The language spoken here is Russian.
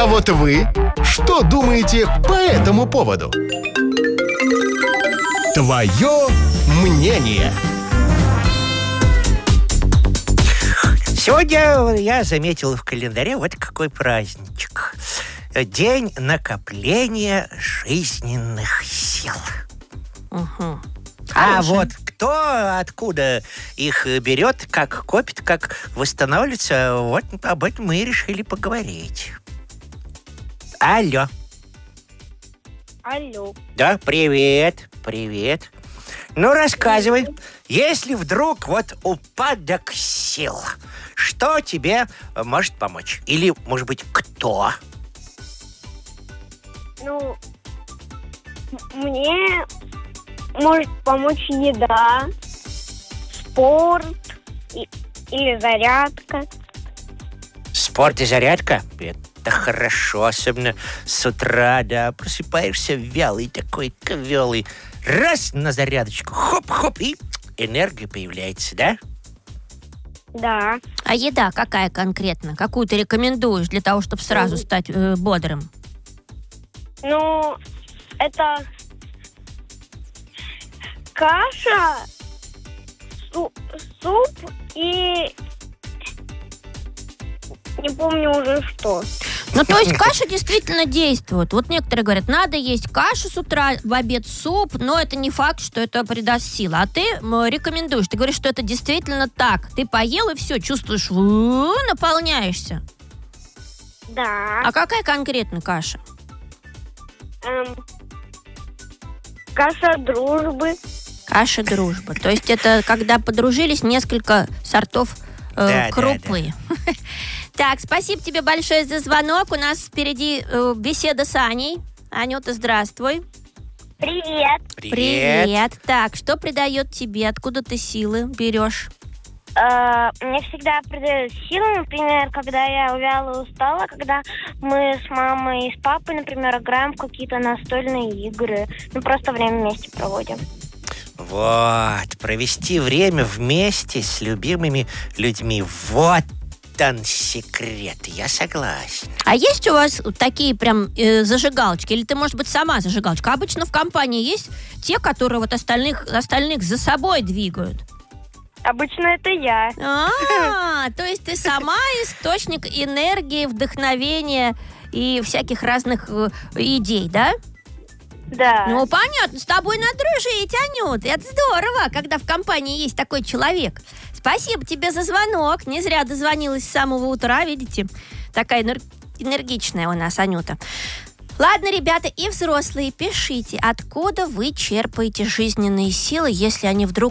А вот вы что думаете по этому поводу? Твое мнение. Сегодня я заметил в календаре вот какой праздничек. День накопления жизненных сил. Угу. А вот кто откуда их берет, как копит, как восстанавливается, вот об этом мы и решили поговорить. Алло. Алло. Да, привет. Привет. Ну, рассказывай. Если вдруг вот упадок сил, что тебе может помочь? Или, может быть, кто? Ну, мне может помочь еда, спорт или зарядка. Спорт и зарядка? Это хорошо, особенно с утра, да. Просыпаешься вялый такой, ковелый. Раз на зарядочку, хоп-хоп, и энергия появляется, да? Да. А еда какая конкретно? Какую ты рекомендуешь для того, чтобы сразу стать бодрым? Ну, это каша, суп и не помню уже что. Ну, то есть каша действительно действует. Вот некоторые говорят, надо есть кашу с утра, в обед суп, но это не факт, что это придаст силы. А ты рекомендуешь, ты говоришь, что это действительно так. Ты поел и все, чувствуешь, наполняешься. Да. А какая конкретно каша? Каша дружбы. Каша дружбы. То есть это когда подружились несколько сортов крупы. Да. Так, спасибо тебе большое за звонок. У нас впереди беседа с Аней. Анюта, здравствуй. Привет. Привет. Так, что придает тебе? Откуда ты силы берешь? Мне всегда придает силы, например, когда я вяло устала, когда мы с мамой и с папой, например, играем в какие-то настольные игры. Мы просто время вместе проводим. Вот, провести время вместе с любимыми людьми. Вот он секрет, я согласен. А есть у вас такие прям зажигалочки? Или ты, может быть, сама зажигалочка? Обычно в компании есть те, которые вот остальных за собой двигают. Обычно это я. То есть ты сама источник энергии, вдохновения и всяких разных идей, да? Да. Ну, понятно, с тобой надо дружить, Анют. Это здорово, когда в компании есть такой человек. Спасибо тебе за звонок. Не зря дозвонилась с самого утра, видите? Такая энергичная у нас Анюта. Ладно, ребята, и взрослые, пишите, откуда вы черпаете жизненные силы, если они вдруг